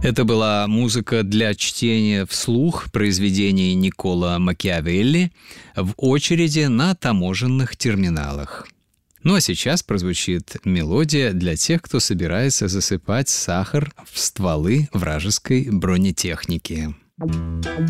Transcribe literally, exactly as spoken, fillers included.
Это была музыка для чтения вслух произведений Никколо Макиавелли в очереди на таможенных терминалах. Ну а сейчас прозвучит мелодия для тех, кто собирается засыпать сахар в стволы вражеской бронетехники.